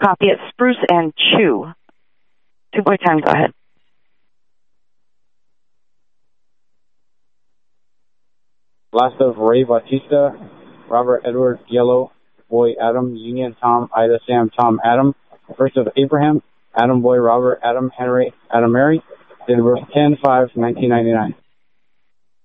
Copy it. Spruce and Chew. 2-boy time, go ahead. Last of Ray Bautista, Robert Edward Yellow, Boy Adam, Union Tom, Ida Sam Tom Adam. First of Abraham, Adam Boy Robert Adam Henry Adam Mary. Date of birth 10/5/1999.